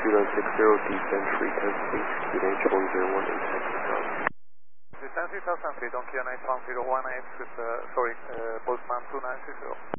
2960, descend 310 feet, speed H101 in Texas. Descend 3000 feet, Donkey 9101 with, Boltzmann 2960.